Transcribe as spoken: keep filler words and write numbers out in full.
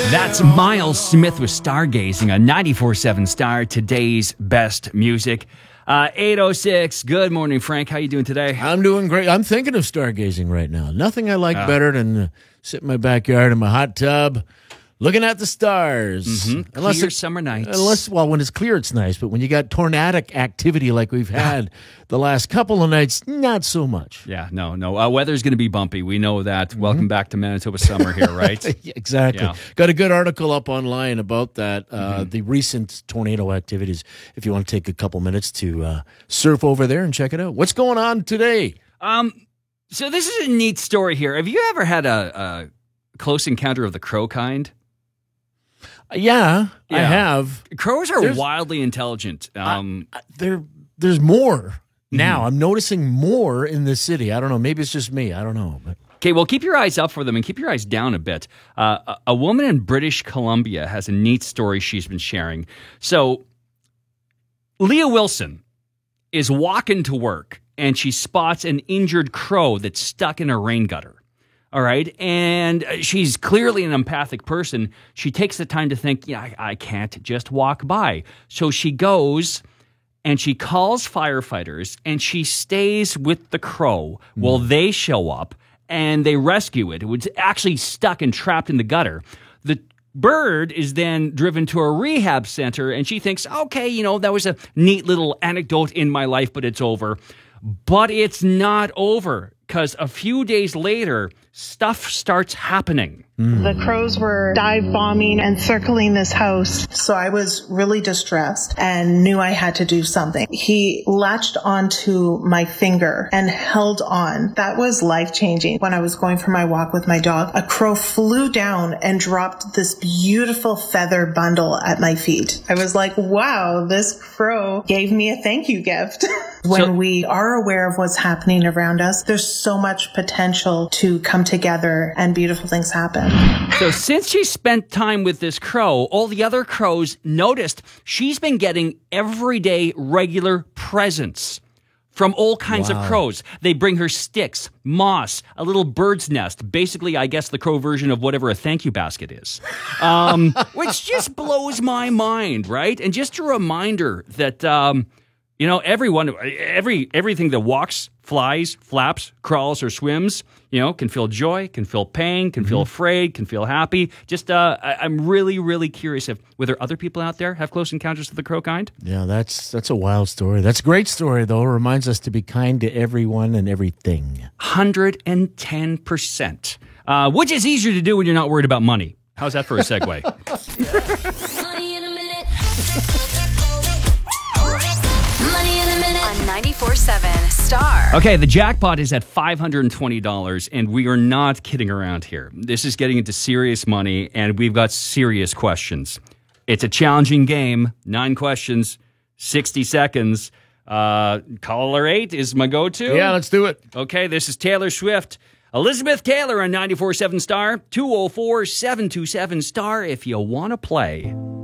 That's Miles Smith with Stargazing on ninety-four seven Star, today's best music. Uh, eight oh six, good morning, Frank. How you doing today? I'm doing great. I'm thinking of stargazing right now. Nothing I like Oh. better than uh, sit in my backyard in my hot tub, looking at the stars. Mm-hmm. Unless Clear it- summer nights. Unless, well, when it's clear, it's nice. But when you got tornadic activity like we've had the last couple of nights, not so much. Yeah, no, no. Uh, weather's going to be bumpy. We know that. Mm-hmm. Welcome back to Manitoba summer here, right? Yeah, exactly. Yeah. Got a good article up online about that, uh, Mm-hmm. the recent tornado activities. If you want to take a couple minutes to uh, surf over there and check it out. What's going on today? Um, so this is a neat story here. Have you ever had a, a close encounter of the crow kind? Yeah, I Yeah. have. Crows are There's- wildly intelligent. Um, I- there, there's more now. Mm-hmm. I'm noticing more in the city. I don't know. Maybe it's just me. I don't know. But Okay, well, keep your eyes up for them and keep your eyes down a bit. Uh, a, a woman in British Columbia has a neat story she's been sharing. So, Leah Wilson is walking to work and she spots an injured crow that's stuck in a rain gutter. All right. And she's clearly an empathic person. She takes the time to think, yeah, I, I can't just walk by. So she goes and she calls firefighters and she stays with the crow while they show up and they rescue it. It was actually stuck and trapped in the gutter. The bird is then driven to a rehab center and she thinks, okay, you know, that was a neat little anecdote in my life, but it's over. But it's not over because a few days later, stuff starts happening. The crows were dive bombing and circling this house. So I was really distressed and knew I had to do something. He latched onto my finger and held on. That was life-changing. When I was going for my walk with my dog, a crow flew down and dropped this beautiful feather bundle at my feet. I was like, wow, this crow gave me a thank you gift. When So- we are aware of what's happening around us, there's so much potential to come together and beautiful things happen. So since she spent time with this crow, all the other crows noticed she's been getting everyday regular presents from all kinds of crows. They bring her sticks, moss, a little bird's nest, basically, I guess, the crow version of whatever a thank you basket is, um, which just blows my mind, right? And just a reminder that, um, you know, everyone, every everything that walks, flies, flaps, crawls, or swims, you know, can feel joy, can feel pain, can feel afraid, can feel happy. Just, uh, I, I'm really, really curious if whether other people out there have close encounters with the crow kind. yeah, that's that's a wild story. That's a great story, though. It reminds us to be kind to everyone and everything. one hundred ten percent, uh, which is easier to do when you're not worried about money. How's that for a segue? Money in a minute. Money in a minute. On ninety-four seven Star. Okay, the jackpot is at five hundred twenty dollars, and we are not kidding around here. This is getting into serious money, and we've got serious questions. It's a challenging game. Nine questions, sixty seconds. Uh, caller eight is my go-to. Yeah, let's do it. Okay, this is Taylor Swift. Elizabeth Taylor on ninety-four seven Star, two oh four, seven two seven Star if you want to play.